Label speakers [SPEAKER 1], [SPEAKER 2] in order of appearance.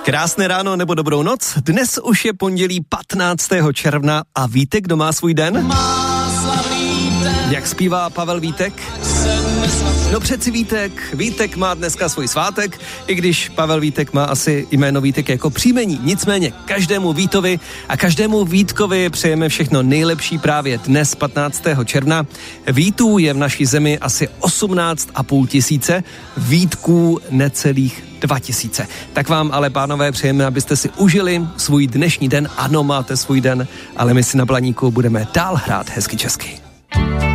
[SPEAKER 1] Krásné ráno nebo dobrou noc. Dnes už je pondělí 15. června a víte, kdo má svůj den? Jak zpívá Pavel Vítek? No přeci Vítek má dneska svůj svátek, i když Pavel Vítek má asi jméno Vítek jako příjmení. Nicméně každému Vítovi a každému Vítkovi přejeme všechno nejlepší právě dnes 15. června. Vítů je v naší zemi asi 18,5 tisíce, Vítků necelých 2000. Tak vám ale, pánové, přejeme, abyste si užili svůj dnešní den. Ano, máte svůj den, ale my si na Blaníku budeme dál hrát hezky česky.